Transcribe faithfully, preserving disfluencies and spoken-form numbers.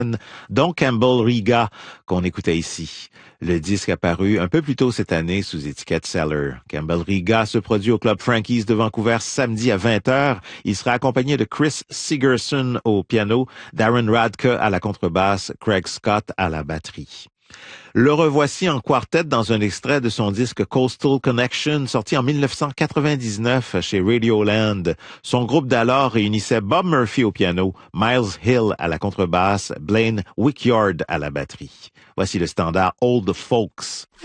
dont Campbell Riga, qu'on écoutait ici. Le disque a paru un peu plus tôt cette année sous étiquette Cellar. Campbell Riga se produit au Club Frankie's de Vancouver samedi à vingt heures. Il sera accompagné de Chris Sigerson au piano, Darren Radke à la contrebasse, Craig Scott à la batterie. Le revoici en quartet dans un extrait de son disque Coastal Connection, sorti en dix-neuf cent quatre-vingt-dix-neuf chez Radioland. Son groupe d'alors réunissait Bob Murphy au piano, Miles Hill à la contrebasse, Blaine Wickyard à la batterie. Voici le standard Old Folks.